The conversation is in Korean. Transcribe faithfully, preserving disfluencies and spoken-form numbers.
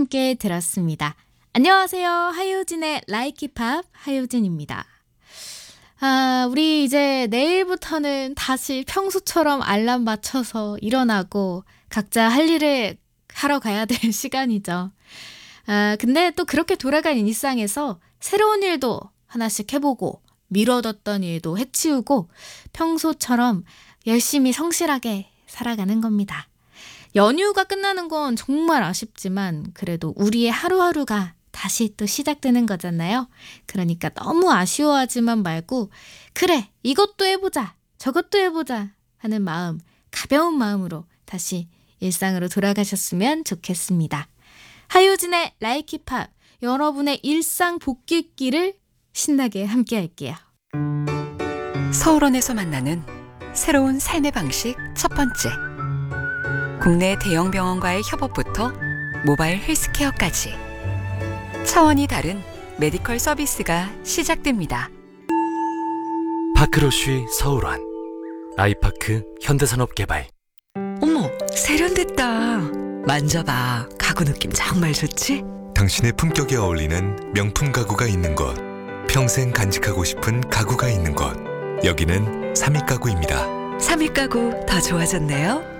함께 들었습니다. 안녕하세요. 하효진의 라이키팝 하효진입니다. 아, 우리 이제 내일부터는 다시 평소처럼 알람 맞춰서 일어나고 각자 할 일을 하러 가야 될 시간이죠. 아, 근데 또 그렇게 돌아가는 일상에서 새로운 일도 하나씩 해보고 미뤄뒀던 일도 해치우고 평소처럼 열심히 성실하게 살아가는 겁니다. 연휴가 끝나는 건 정말 아쉽지만 그래도 우리의 하루하루가 다시 또 시작되는 거잖아요. 그러니까 너무 아쉬워하지만 말고 그래 이것도 해보자 저것도 해보자 하는 마음, 가벼운 마음으로 다시 일상으로 돌아가셨으면 좋겠습니다. 하효진의 라이키팝, 여러분의 일상 복귀길을 신나게 함께 할게요. 서울원에서 만나는 새로운 삶의 방식 첫 번째. 국내 대형 병원과의 협업부터 모바일 헬스케어까지 차원이 다른 메디컬 서비스가 시작됩니다. 파크로쉬 서울원, 아이파크 현대산업개발. 어머, 세련됐다. 만져봐. 가구 느낌 정말 좋지? 당신의 품격에 어울리는 명품 가구가 있는 곳, 평생 간직하고 싶은 가구가 있는 곳, 여기는 삼익 가구입니다. 삼익 가구 더 좋아졌네요.